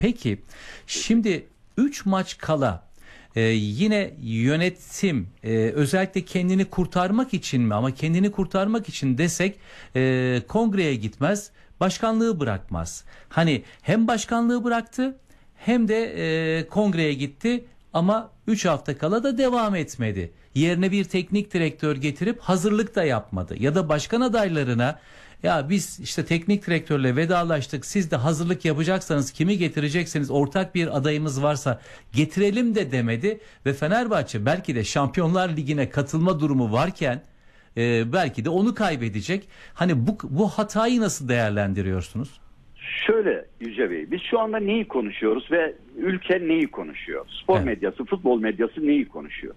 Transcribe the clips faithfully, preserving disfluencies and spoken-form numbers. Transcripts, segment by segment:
Peki şimdi üç maç kala e, yine yönetim e, özellikle kendini kurtarmak için mi, ama kendini kurtarmak için desek e, kongreye gitmez, başkanlığı bırakmaz. Hani hem başkanlığı bıraktı hem de e, kongreye gitti ama üç hafta kala da devam etmedi. Yerine bir teknik direktör getirip hazırlık da yapmadı. Ya da başkan adaylarına ya biz işte teknik direktörle vedalaştık, siz de hazırlık yapacaksanız kimi getirecekseniz ortak bir adayımız varsa getirelim de demedi. Ve Fenerbahçe belki de Şampiyonlar Ligi'ne katılma durumu varken e, belki de onu kaybedecek. Hani bu, bu hatayı nasıl değerlendiriyorsunuz? Şöyle Yüce Bey, biz şu anda neyi konuşuyoruz ve ülke neyi konuşuyor? Spor Evet. medyası, futbol medyası neyi konuşuyor?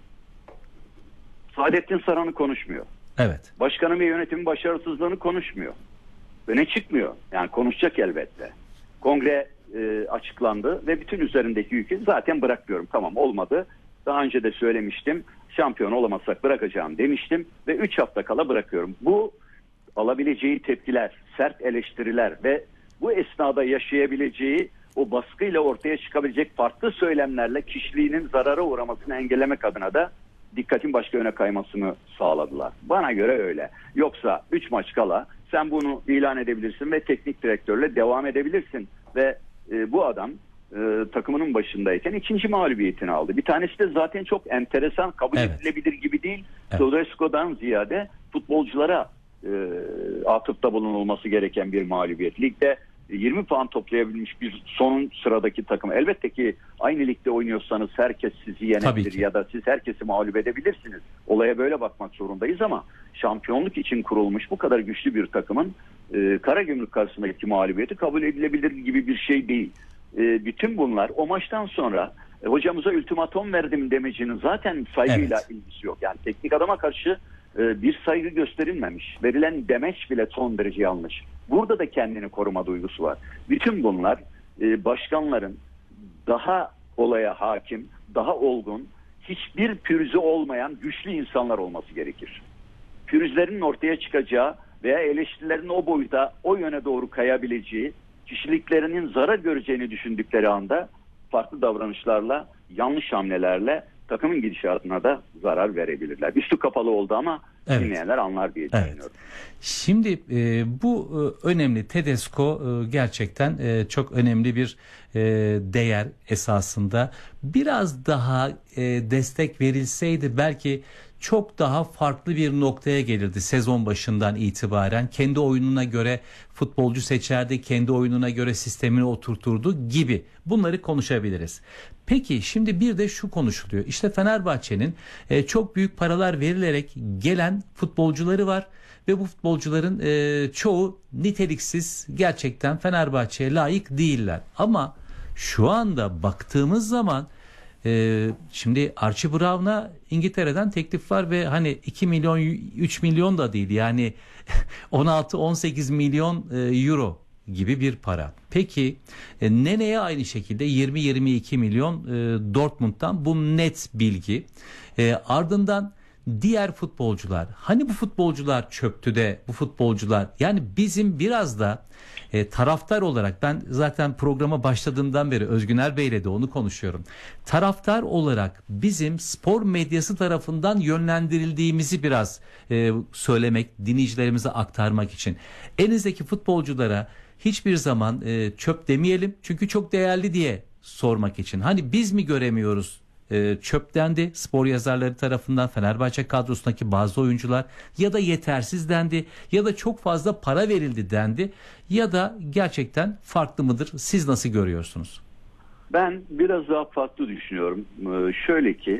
Saadettin Saran'ı konuşmuyor. Evet. Başkanın ve yönetimin başarısızlığını konuşmuyor. Öne çıkmıyor. Yani konuşacak elbette. Kongre e, açıklandı ve bütün üzerindeki yükü zaten bırakıyorum. Tamam, olmadı. Daha önce de söylemiştim. Şampiyon olamazsak bırakacağım demiştim ve üç hafta kala bırakıyorum. Bu alabileceği tepkiler, sert eleştiriler ve bu esnada yaşayabileceği o baskıyla ortaya çıkabilecek farklı söylemlerle kişiliğinin zarara uğramasını engellemek adına da dikkatin başka yöne kaymasını sağladılar. Bana göre öyle. Yoksa üç maç kala sen bunu ilan edebilirsin ve teknik direktörle devam edebilirsin. Ve e, bu adam e, takımının başındayken ikinci mağlubiyetini aldı. Bir tanesi de zaten çok enteresan, kabul Evet. edilebilir gibi değil. Evet. Tedesco'dan ziyade futbolculara e, atıfta bulunulması gereken bir mağlubiyet. Ligde yirmi puan toplayabilmiş bir son sıradaki takım. Elbette ki aynı ligde oynuyorsanız herkes sizi yenebilir ya da siz herkesi mağlup edebilirsiniz. Olaya böyle bakmak zorundayız ama şampiyonluk için kurulmuş bu kadar güçlü bir takımın e, Karagümrük karşısındaki mağlubiyeti kabul edilebilir gibi bir şey değil. E, bütün bunlar o maçtan sonra e, hocamıza ultimatom verdim demecinin zaten saygıyla evet. ilgisi yok. Yani teknik adama karşı e, bir saygı gösterilmemiş. Verilen demeç bile son derece yanlış. Burada da kendini koruma duygusu var. Bütün bunlar e, başkanların daha olaya hakim, daha olgun, hiçbir pürüzü olmayan güçlü insanlar olması gerekir. Pürüzlerin ortaya çıkacağı veya eleştirilerin o boyuta, o yöne doğru kayabileceği, kişiliklerinin zarar göreceğini düşündükleri anda farklı davranışlarla, yanlış hamlelerle takımın gidişatına da zarar verebilirler. Üstü kapalı oldu ama evet. dinleyenler anlar diye düşünüyorum. Evet. Şimdi e, bu e, önemli. Tedesco e, gerçekten e, çok önemli bir e, değer esasında. Biraz daha e, destek verilseydi belki çok daha farklı bir noktaya gelirdi sezon başından itibaren. Kendi oyununa göre futbolcu seçerdi, kendi oyununa göre sistemini oturturdu gibi. Bunları konuşabiliriz. Peki şimdi bir de şu konuşuluyor. İşte Fenerbahçe'nin e, çok büyük paralar verilerek gelen futbolcuları var. Ve bu futbolcuların e, çoğu niteliksiz, gerçekten Fenerbahçe'ye layık değiller. Ama şu anda baktığımız zaman e, şimdi Archie Brown'a İngiltere'den teklif var ve hani iki milyon üç milyon da değil, yani on altı on sekiz milyon e, euro gibi bir para. Peki e, Nene'ye aynı şekilde yirmi yirmi iki milyon e, Dortmund'dan, bu net bilgi. E, ardından diğer futbolcular, hani bu futbolcular çöktü de bu futbolcular, yani bizim biraz da e, taraftar olarak, ben zaten programa başladığımdan beri Özgüner Bey'le de onu konuşuyorum. Taraftar olarak bizim spor medyası tarafından yönlendirildiğimizi biraz e, söylemek, dinleyicilerimize aktarmak için. Elinizdeki futbolculara hiçbir zaman e, çöp demeyelim çünkü çok değerli diye sormak için. Hani biz mi göremiyoruz? E, çöp dendi spor yazarları tarafından, Fenerbahçe kadrosundaki bazı oyuncular, ya da yetersiz dendi, ya da çok fazla para verildi dendi, ya da gerçekten farklı mıdır? Siz nasıl görüyorsunuz? Ben biraz daha farklı düşünüyorum. Ee, şöyle ki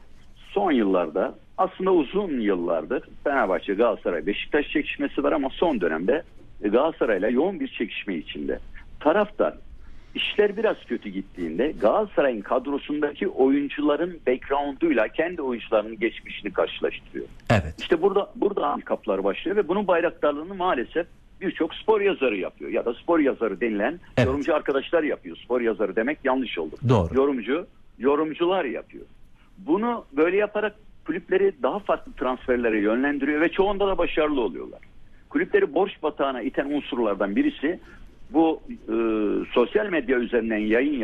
son yıllarda, aslında uzun yıllardır Fenerbahçe, Galatasaray, Beşiktaş çekişmesi var ama son dönemde Galatasaray'la yoğun bir çekişme içinde. Taraftar İşler biraz kötü gittiğinde Galatasaray'ın kadrosundaki oyuncuların background'uyla kendi oyuncularının geçmişini karşılaştırıyor. Evet. İşte burada burada handikaplar başlıyor ve bunun bayraktarlığını maalesef birçok spor yazarı yapıyor. Ya da spor yazarı denilen evet. yorumcu arkadaşlar yapıyor. Spor yazarı demek yanlış oldu. Doğru. Yorumcu, yorumcular yapıyor. Bunu böyle yaparak kulüpleri daha farklı transferlere yönlendiriyor ve çoğunda da başarılı oluyorlar. Kulüpleri borç batağına iten unsurlardan birisi bu e, sosyal medya üzerinden yayın